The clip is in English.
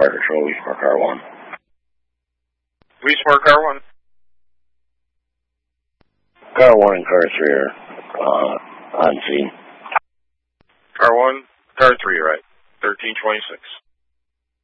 Fire Patrol, Eastport Car 1. Eastport Car 1. Car 1 and Car 3 are on scene. Car 1, Car 3, right. 1326.